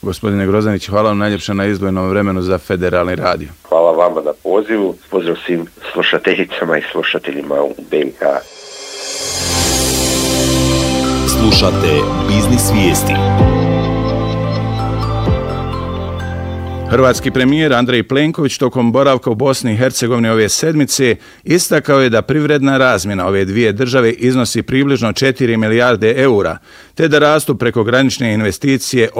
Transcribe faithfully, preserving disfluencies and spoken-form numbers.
Gospodine Grozanić, hvala vam najljepše na izdvojenom vremenu za Federalni radio. Hvala vama na pozivu. Pozdrav svim slušateljicama i slušateljima u B i H. Slušate Biznis vijesti. Hrvatski premijer Andrej Plenković tokom boravka u Bosni i Hercegovini ove sedmice istakao je da privredna razmjena ove dvije države iznosi približno četiri milijarde eura, te da rastu prekogranične investicije